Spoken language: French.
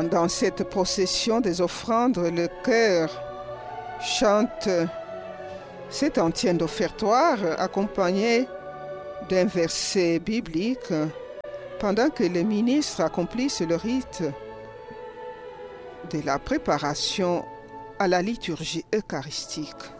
Dans cette procession des offrandes, le chœur chante cet ancien offertoire accompagné d'un verset biblique pendant que les ministres accomplissent le rite de la préparation à la liturgie eucharistique.